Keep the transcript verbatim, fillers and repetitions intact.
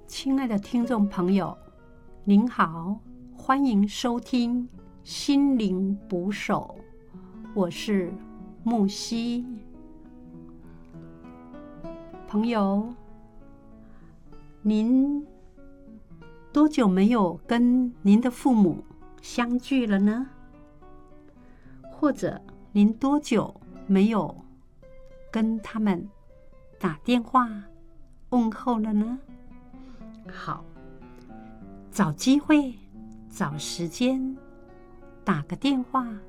亲爱的听众朋友，您好，欢迎收听心灵捕手，我是木西。朋友，您多久没有跟您的父母相聚了呢？或者您多久没有跟他们打电话问候了呢？好，找机会找时间打个电话